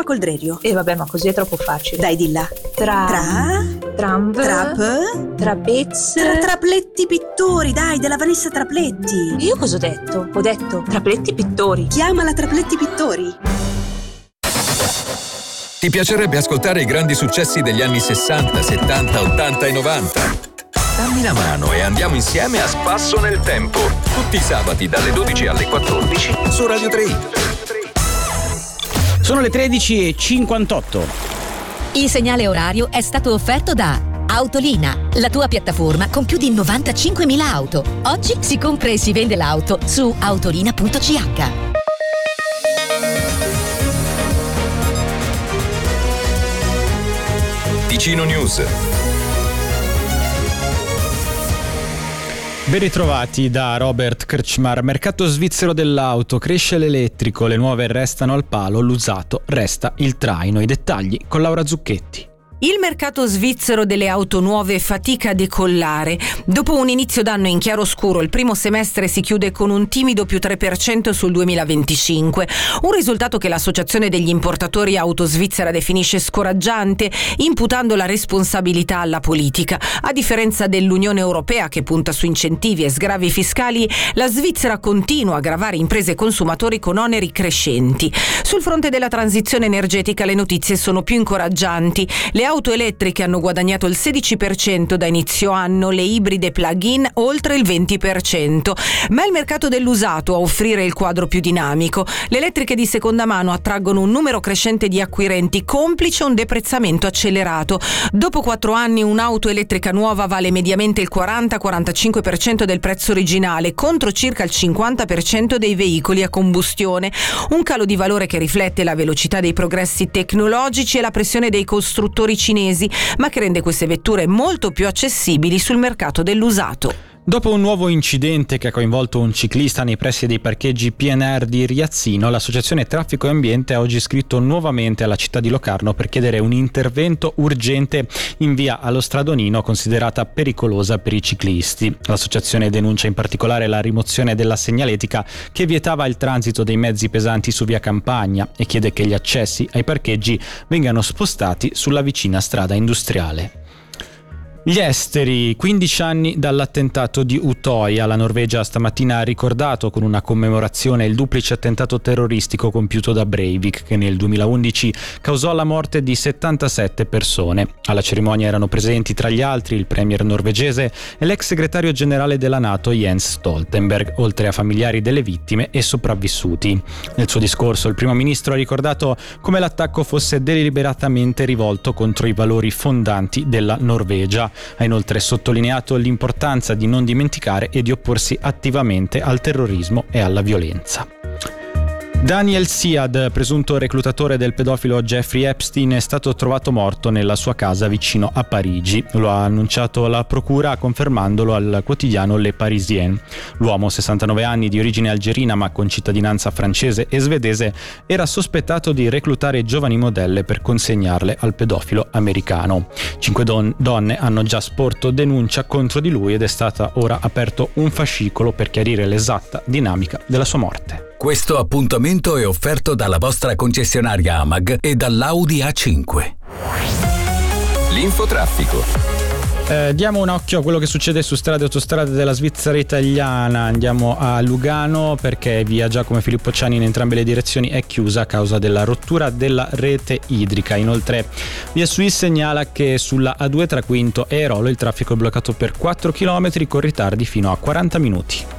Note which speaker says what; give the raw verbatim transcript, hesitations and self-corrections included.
Speaker 1: col drerio.
Speaker 2: E eh, vabbè, ma così è troppo facile.
Speaker 1: Dai, dilla.
Speaker 2: Tra...
Speaker 1: Tra...
Speaker 2: Tramv...
Speaker 1: Trap...
Speaker 2: Trapez...
Speaker 1: Tra Trapletti Pittori, dai, della Vanessa Trapletti.
Speaker 2: Io cosa ho detto? Ho detto Trapletti Pittori.
Speaker 1: Chiamala Trapletti Pittori.
Speaker 3: Ti piacerebbe ascoltare i grandi successi degli anni sessanta, settanta, ottanta e novanta? Dammi la mano e andiamo insieme a spasso nel tempo. Tutti i sabati dalle dodici alle quattordici su Radio tre.
Speaker 4: Sono le tredici e cinquantotto.
Speaker 5: Il segnale orario è stato offerto da Autolina, la tua piattaforma con più di novantacinquemila auto. Oggi si compra e si vende l'auto su autolina punto c h.
Speaker 3: Ticino News.
Speaker 4: Ben ritrovati da Robert Krčmar. Mercato svizzero dell'auto, cresce l'elettrico, le nuove restano al palo, l'usato resta il traino. I dettagli con Laura Zucchetti.
Speaker 6: Il mercato svizzero delle auto nuove fatica a decollare. Dopo un inizio d'anno in chiaroscuro, il primo semestre si chiude con un timido più tre per cento sul duemilaventicinque. Un risultato che l'Associazione degli importatori auto svizzera definisce scoraggiante, imputando la responsabilità alla politica. A differenza dell'Unione Europea, che punta su incentivi e sgravi fiscali, la Svizzera continua a gravare imprese e consumatori con oneri crescenti. Sul fronte della transizione energetica le notizie sono più incoraggianti. Le auto elettriche hanno guadagnato il sedici per cento da inizio anno, le ibride plug-in oltre il venti per cento. Ma è il mercato dell'usato a offrire il quadro più dinamico. Le elettriche di seconda mano attraggono un numero crescente di acquirenti, complice un deprezzamento accelerato. Dopo quattro anni un'auto elettrica nuova vale mediamente il quaranta quarantacinque per cento del prezzo originale, contro circa il cinquanta per cento dei veicoli a combustione. Un calo di valore che riflette la velocità dei progressi tecnologici e la pressione dei costruttori cinesi, ma che rende queste vetture molto più accessibili sul mercato dell'usato.
Speaker 4: Dopo un nuovo incidente che ha coinvolto un ciclista nei pressi dei parcheggi P N R di Riazzino, l'associazione Traffico e Ambiente ha oggi scritto nuovamente alla città di Locarno per chiedere un intervento urgente in via allo Stradonino, considerata pericolosa per i ciclisti. L'associazione denuncia in particolare la rimozione della segnaletica che vietava il transito dei mezzi pesanti su via Campagna e chiede che gli accessi ai parcheggi vengano spostati sulla vicina strada industriale. Gli esteri, quindici anni dall'attentato di Utøya. La Norvegia stamattina ha ricordato con una commemorazione il duplice attentato terroristico compiuto da Breivik, che nel duemilaundici causò la morte di settantasette persone. Alla cerimonia erano presenti tra gli altri il premier norvegese e l'ex segretario generale della NATO Jens Stoltenberg, oltre a familiari delle vittime e sopravvissuti. Nel suo discorso il primo ministro ha ricordato come l'attacco fosse deliberatamente rivolto contro i valori fondanti della Norvegia. Ha inoltre sottolineato l'importanza di non dimenticare e di opporsi attivamente al terrorismo e alla violenza. Daniel Siad, presunto reclutatore del pedofilo Jeffrey Epstein, è stato trovato morto nella sua casa vicino a Parigi. Lo ha annunciato la procura, confermandolo al quotidiano Le Parisien. L'uomo, sessantanove anni, di origine algerina ma con cittadinanza francese e svedese, era sospettato di reclutare giovani modelle per consegnarle al pedofilo americano. Cinque don- donne hanno già sporto denuncia contro di lui ed è stata ora aperto un fascicolo per chiarire l'esatta dinamica della sua morte.
Speaker 7: Questo appuntamento è offerto dalla vostra concessionaria Amag e dall'Audi A cinque.
Speaker 3: L'infotraffico.
Speaker 4: Eh, diamo un occhio a quello che succede su strade e autostrade della Svizzera italiana. Andiamo a Lugano perché via Giacomo Filippo Ciani in entrambe le direzioni è chiusa a causa della rottura della rete idrica. Inoltre via Suis segnala che sulla A due tra Quinto e Erolo il traffico è bloccato per quattro chilometri con ritardi fino a quaranta minuti.